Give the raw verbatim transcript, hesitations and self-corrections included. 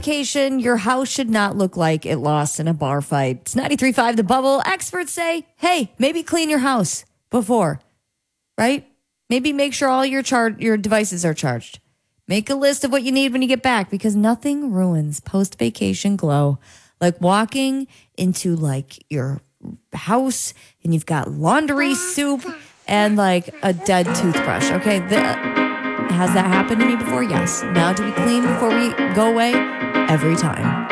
vacation, your house should not look like it lost in a bar fight. It's ninety-three point five The Bubble. Experts say, hey, maybe clean your house before, right? Maybe make sure all your char- your devices are charged. Make a list of what you need when you get back, because nothing ruins post-vacation glow like walking into like your house and you've got laundry soup and like a dead toothbrush. Okay, the, has that happened to me before? Yes. Now do we clean before we go away? Every time.